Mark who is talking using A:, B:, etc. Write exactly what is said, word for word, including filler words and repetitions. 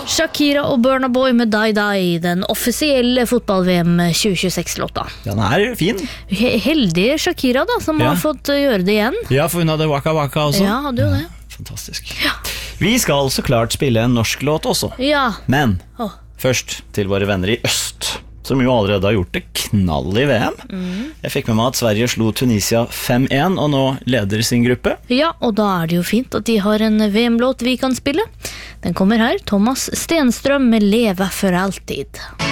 A: Shakira og Burna Boy med Die Die, den offisielle fotball-V M tjue tjueseks-låta.
B: Den er fin.
A: He- Heldig Shakira da, som
B: Ja.
A: har fått uh, gjøre det igjen.
B: Ja, for hun hadde Waka Waka også.
A: Ja, hadde jo det.
B: Fantastisk. Vi skal så klart spille en norsk låt også.
A: Ja.
B: Men
A: Åh.
B: først til våre venner i øst, som jo allerede har gjort det knall i V M.
A: Mm.
B: Jeg fikk med meg at Sverige slo Tunisia fem en, og nå leder sin gruppe.
A: Ja, og da er det jo fint at de har en V M-låt vi kan spille. Den kommer her, Thomas Stenstrøm med Leve for alltid.